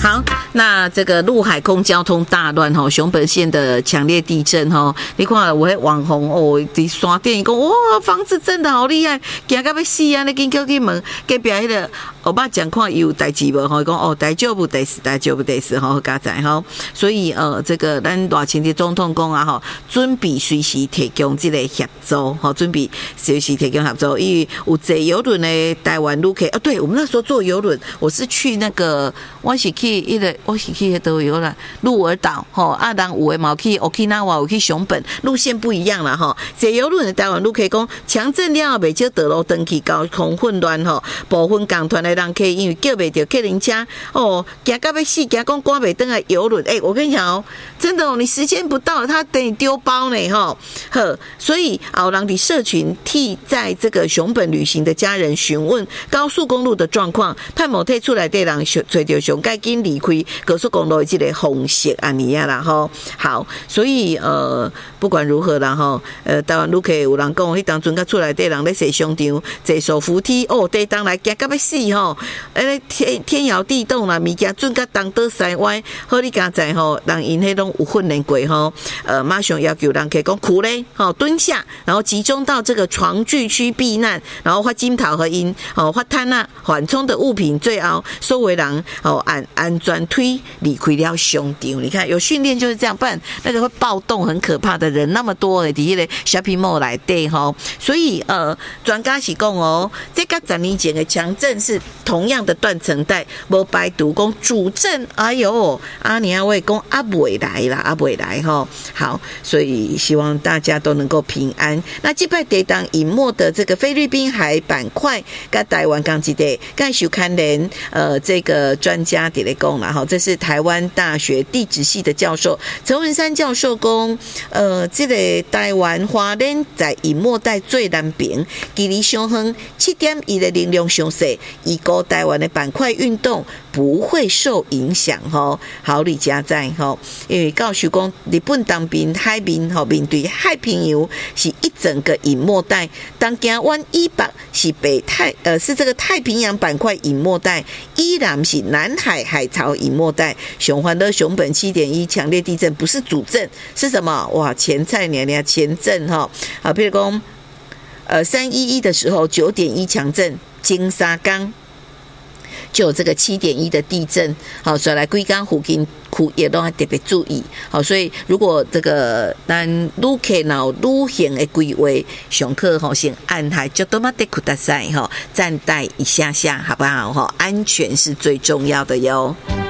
好，那这个陆海空交通大乱吼，熊本县的强烈地震吼，你看有迄网红哦，伫山顶讲哇，房子真的好厉害，惊到要死啊！你紧叫去问隔壁迄个欧巴讲看有代志无吼，讲哦，大丈夫得死，大丈夫得死吼，加在吼，所以这个咱大清的总统讲啊吼，准备随时提供这个协助吼，准备随时提供协助，因为有坐邮轮的台湾旅客对，我们那时候坐邮轮，我是去那个，我是去都有啦，鹿儿岛吼，啊，人有的嘛去 Okinawa 有去熊本，路线不一样啦吼。坐邮轮的台湾旅客讲，强震了未少道路登记交通混乱吼，部分港团的人客因为叫袂到客人车哦，惊到要死，惊讲赶袂登来邮轮。我跟你讲哦，真的哦，你时间不到，他等你丢包呢吼。呵，所以有人伫社群替在这个熊本旅行的家人询问高速公路的状况，盼某退出来对人找到上该紧离开高速公路的这个方式安尼啊啦吼。好，所以不管如何啦吼，台湾旅客有人讲，迄当阵甲出来对人咧坐商场，坐手扶梯哦，地当来惊到要死吼，天摇地动啦，物件准甲东倒西歪，好你刚才吼，人因迄拢有训练过吼，马上要求人客讲苦咧，吼蹲下，然后集中到这个床具区避难，然后发金桃和因发摊啊缓冲的物品，最后收为人安全推离开了商场。你看有训练就是这样，不然那个会暴动很可怕的人那么多的，伫迄个 shopping mall 内底吼，所以专家是讲哦，这个10年前的强震是同样的断层带，无排除讲主震，哎呦，你要会讲未来啦，未来吼。好，所以希望大家都能够平安。那这摆地动隐没的这个菲律宾海板块，跟台湾刚一地，刚收看连这个专家伫咧讲啦，哈，这是台湾大学地质系的教授陈文山教授讲，这个台湾花莲在隐没带最南边，距离上远7.1的能量上小，以过台湾的板块运动不会受影响吼。好，李家在吼，因为告诉讲日本当边海面吼面对太平洋是一整个隐没带，当行湾以北是是这个太平洋板块隐没带，依然是南海海潮隐没带。熊环的熊本7.1强烈地震不是主震，是什么？哇，前菜娘娘前震哈，好，譬如讲311的时候9.1强震，金沙港就有这个7.1的地震，好，所以来龟冈附近区也都要特别注意，好，所以如果这个咱旅客有旅行的规划，上课吼先安排就多么的苦大赛哈，暂待一下下好不好哈？安全是最重要的哟。